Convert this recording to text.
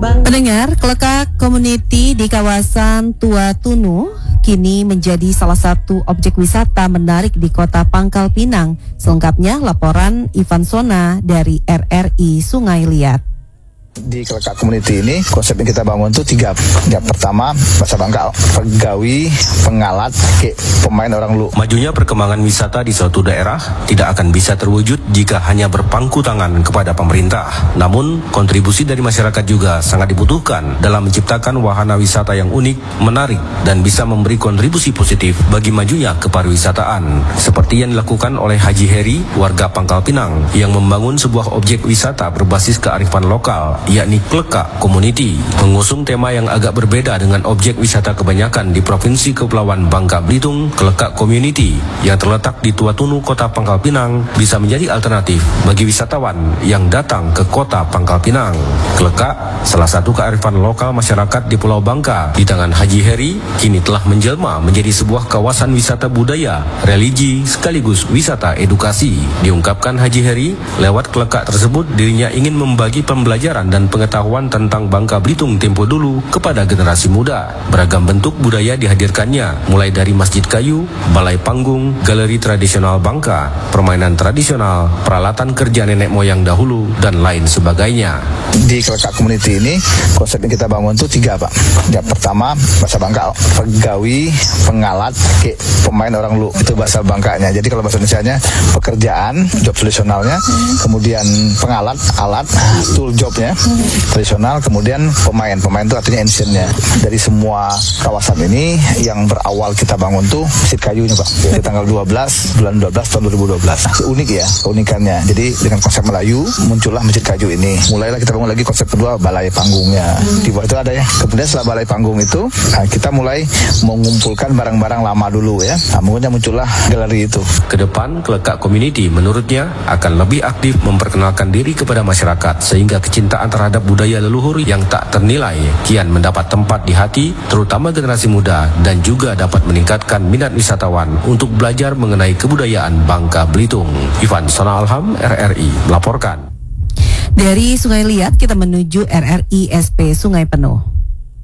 Pendengar, Klekak Community di kawasan Tua Tunu kini menjadi salah satu objek wisata menarik di kota Pangkal Pinang. Selengkapnya laporan Ivan Sona dari RRI Sungai Liat. Di Klekak Community ini konsep yang kita bangun itu tiga. Yang pertama bahasa Bangka, pegawi, pengalat, pemain orang lu. Majunya perkembangan wisata di suatu daerah tidak akan bisa terwujud jika hanya berpangku tangan kepada pemerintah. Namun kontribusi dari masyarakat juga sangat dibutuhkan dalam menciptakan wahana wisata yang unik, menarik, dan bisa memberi kontribusi positif bagi majunya kepariwisataan. Seperti yang dilakukan oleh Haji Heri, warga Pangkal Pinang, yang membangun sebuah objek wisata berbasis kearifan lokal, yakni Klekak Community, mengusung tema yang agak berbeda dengan objek wisata kebanyakan di Provinsi Kepulauan Bangka Belitung. Klekak Community yang terletak di Tua Tunu, Kota Pangkal Pinang, bisa menjadi alternatif bagi wisatawan yang datang ke Kota Pangkal Pinang. Klekak, salah satu kearifan lokal masyarakat di Pulau Bangka, di tangan Haji Heri, kini telah menjelma menjadi sebuah kawasan wisata budaya, religi, sekaligus wisata edukasi. Diungkapkan Haji Heri, lewat Klekak tersebut dirinya ingin membagi pembelajaran dan pengetahuan tentang Bangka Belitung tempo dulu kepada generasi muda. Beragam bentuk budaya dihadirkannya, mulai dari masjid kayu, balai panggung, galeri tradisional Bangka, permainan tradisional, peralatan kerja nenek moyang dahulu, dan lain sebagainya. Di Klekak Community ini konsep yang kita bangun itu tiga, Pak. Yang pertama bahasa Bangka, pegawi, pengalat, pemain orang lu. Itu bahasa Bangkanya. Jadi kalau bahasa Indonesianya pekerjaan, job tradisionalnya, kemudian pengalat, alat, tool jobnya tradisional, kemudian pemain itu artinya ancientnya. Dari semua kawasan ini yang berawal kita bangun tuh masjid kayunya, Pak, di tanggal 12 bulan 12 tahun 2012. Unik ya keunikannya. Jadi dengan konsep Melayu muncullah masjid kayu ini. Mulailah kita bangun lagi konsep kedua, balai panggungnya. Di bawah itu ada ya. Kemudian setelah balai panggung itu kita mulai mengumpulkan barang-barang lama dulu ya. Muncullah galeri itu. Kedepan Klekak Community menurutnya akan lebih aktif memperkenalkan diri kepada masyarakat, sehingga kecintaan terhadap budaya leluhur yang tak ternilai kian mendapat tempat di hati terutama generasi muda, dan juga dapat meningkatkan minat wisatawan untuk belajar mengenai kebudayaan Bangka Belitung. Ivan Sona Alham, RRI melaporkan. Dari Sungai Liat kita menuju RRI SP Sungai Penuh.